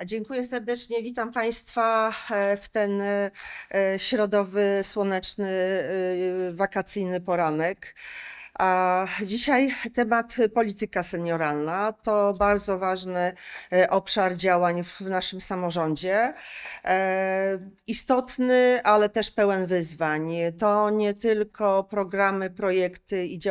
Dziękuję serdecznie. Witam Państwa w ten środowy, słoneczny, wakacyjny poranek. A dzisiaj temat polityka senioralna. To bardzo ważny obszar działań w naszym samorządzie. Istotny, ale też pełen wyzwań. To nie tylko programy, projekty i działania